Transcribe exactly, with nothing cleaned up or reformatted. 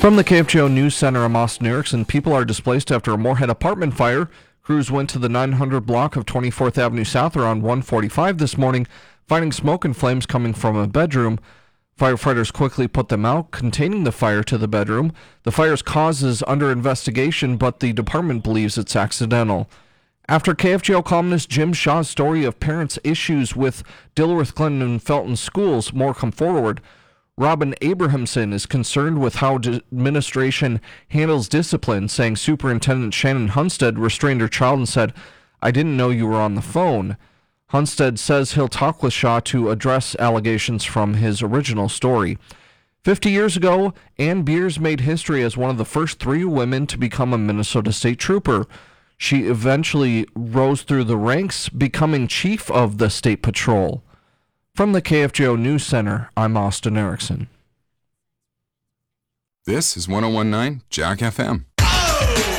From the K F G O News Center, I'm Austin Erickson. People are displaced after a Moorhead apartment fire. Crews went to the nine hundred block of twenty-fourth Avenue South around one forty-five this morning, finding smoke and flames coming from a bedroom. Firefighters quickly put them out, containing the fire to the bedroom. The fire's cause is under investigation, but the department believes it's accidental. After K F G O columnist Jim Shaw's story of parents' issues with Dilworth, Clinton, and Felton schools more come forward, Robin Abrahamson is concerned with how administration handles discipline, saying Superintendent Shannon Hunstead restrained her child and said, "I didn't know you were on the phone." Hunstead says he'll talk with Shaw to address allegations from his original story. Fifty years ago, Ann Beers made history as one of the first three women to become a Minnesota State Trooper. She eventually rose through the ranks, becoming chief of the State Patrol. From the K F G O News Center, I'm Austin Erickson. This is one oh one point nine Jack F M.